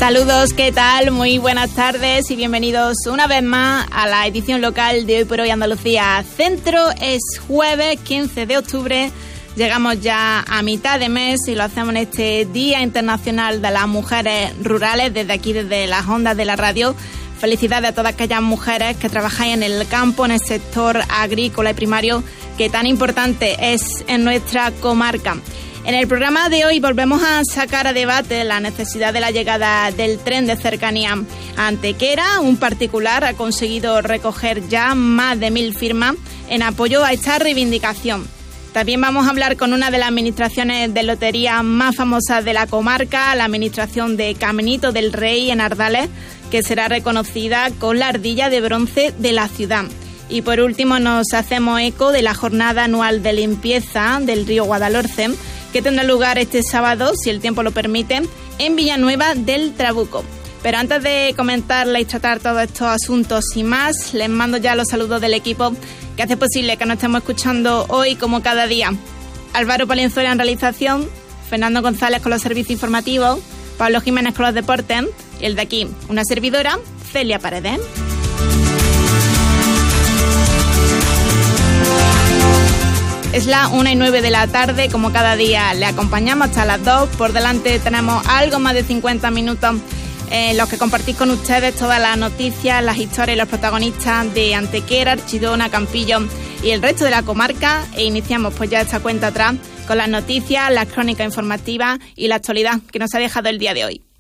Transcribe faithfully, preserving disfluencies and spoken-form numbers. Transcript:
Saludos, ¿qué tal? Muy buenas tardes y bienvenidos una vez más a la edición local de Hoy por Hoy Andalucía Centro. Es jueves quince de octubre, llegamos ya a mitad de mes y lo hacemos en este Día Internacional de las Mujeres Rurales, desde aquí, desde las ondas de la radio. Felicidades a todas aquellas mujeres que trabajáis en el campo, en el sector agrícola y primario, que tan importante es en nuestra comarca. En el programa de hoy volvemos a sacar a debate la necesidad de la llegada del tren de cercanía a Antequera. Un particular ha conseguido recoger ya más de mil firmas en apoyo a esta reivindicación. También vamos a hablar con una de las administraciones de lotería más famosas de la comarca, la administración de Caminito del Rey en Ardales, que será reconocida con la ardilla de bronce de la ciudad. Y por último nos hacemos eco de la jornada anual de limpieza del río Guadalhorce, que tendrá lugar este sábado, si el tiempo lo permite, en Villanueva del Trabuco. Pero antes de comentarla y tratar todos estos asuntos y más, les mando ya los saludos del equipo que hace posible que nos estemos escuchando hoy como cada día. Álvaro Palenzuela en realización, Fernando González con los servicios informativos, Pablo Jiménez con los deportes y el de aquí, una servidora, Celia Paredes. Es la una y nueve de la tarde, como cada día le acompañamos hasta las dos. Por delante tenemos algo más de cincuenta minutos en los que compartís con ustedes todas las noticias, las historias y los protagonistas de Antequera, Archidona, Campillo y el resto de la comarca. E iniciamos pues ya esta cuenta atrás con las noticias, las crónicas informativas y la actualidad que nos ha dejado el día de hoy.